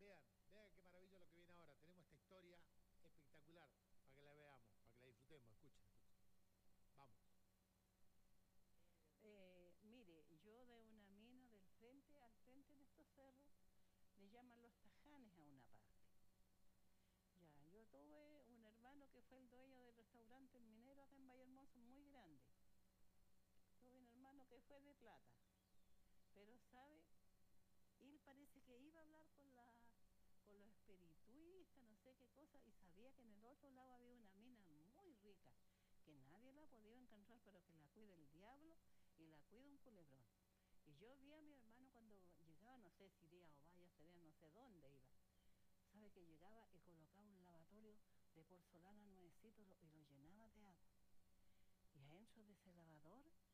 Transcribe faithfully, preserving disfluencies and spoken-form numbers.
Vean, vean qué maravilla lo que viene ahora. Tenemos esta historia espectacular para que la veamos, para que la disfrutemos. Escuchen, escuchen. Vamos. Eh, mire, yo de una mina del frente, al frente de estos cerros, le llaman los Tajanes a una parte. Ya, yo tuve un hermano que fue el dueño del restaurante El Minero acá en Valle Hermoso, muy grande. Tuve un hermano que fue de plata. Pero, ¿sabe? Él parece que iba a hablar con la con los espirituistas, no sé qué cosa, y sabía que en el otro lado había una mina muy rica, que nadie la ha podido encontrar, pero que la cuida el diablo y la cuida un culebrón. Y yo vi a mi hermano cuando llegaba, no sé si día o vaya, sería no sé dónde iba. Sabe que llegaba y colocaba un lavatorio de porcelana nuevecito y lo llenaba de agua. Y adentro de ese lavador